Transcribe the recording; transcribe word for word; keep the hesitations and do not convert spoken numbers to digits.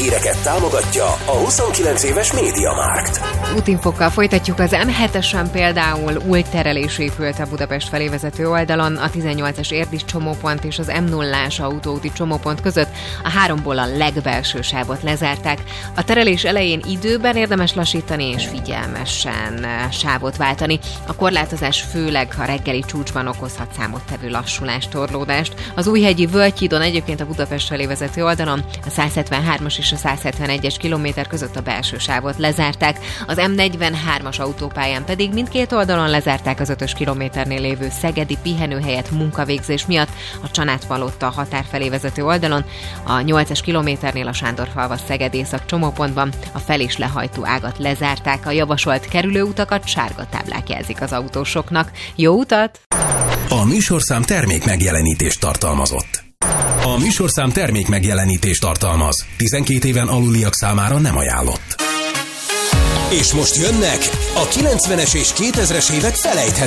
híreket támogatja a huszonkilenc éves MediaMarkt. Útinfokkal folytatjuk. Az em hetesen például új terelés épült a Budapest felé vezető oldalon, a tizennyolcas Érdis csomópont és az em nullás autóúti csomópont között a háromból a legbelső sávot lezárták. A terelés elején időben érdemes lassítani és figyelmesen sávot váltani. A korlátozás főleg a reggeli csúcsban okozhat számottevő lassulást, torlódást. Az Újhegyi Völgyhídon egyébként a Budapest felé vezető oldalon a százhetvenhármas és a százhetvenegyes kilométer között a belső sávot lezárták. Az em negyvenhármas autópályán pedig mindkét oldalon lezárták az ötös kilométernél lévő szegedi pihenőhelyet munkavégzés miatt. A Csanádpalota határ felé vezető oldalon a nyolcas kilométernél a Sándorfalva Szeged észak csomópontban a fel- és lehajtó ágat lezárták. A javasolt kerülőutakat sárga táblák jelzik az autósoknak. Jó utat! A műsorszám termék megjelenítést tartalmazott. A műsorszám termék megjelenítést tartalmaz. tizenkét éven aluliak számára nem ajánlott. És most jönnek a kilencvenes és kétezres évek felejthetetlen